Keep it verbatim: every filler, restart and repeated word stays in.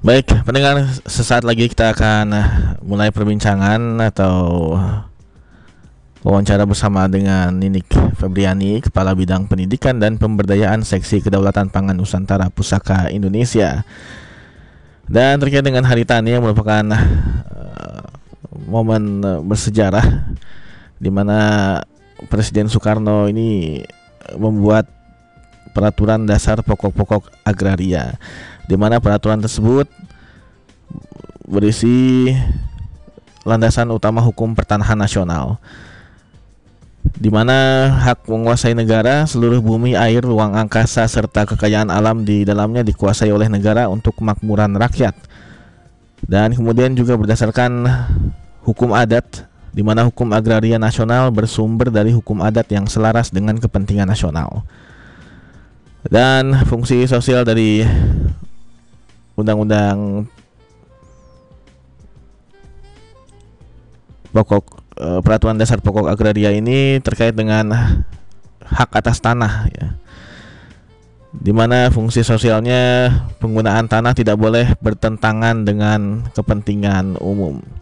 Baik, pendengar, sesaat lagi kita akan eh, mulai perbincangan atau wawancara bersama dengan Ninik Febriani, Kepala Bidang Pendidikan dan Pemberdayaan Seksi Kedaulatan Pangan Nusantara Pusaka Indonesia. Dan terkait dengan Hari Tani yang merupakan uh, momen uh, bersejarah di mana Presiden Soekarno ini membuat peraturan dasar pokok-pokok agraria, di mana peraturan tersebut berisi landasan utama hukum pertanahan nasional, di mana hak menguasai negara, seluruh bumi, air, ruang angkasa, serta kekayaan alam di dalamnya dikuasai oleh negara untuk kemakmuran rakyat. Dan kemudian juga berdasarkan hukum adat, di mana hukum agraria nasional bersumber dari hukum adat yang selaras dengan kepentingan nasional. Dan fungsi sosial dari Undang-Undang Pokok e, Peraturan Dasar Pokok Agraria ini terkait dengan hak atas tanah, ya, di mana fungsi sosialnya penggunaan tanah tidak boleh bertentangan dengan kepentingan umum.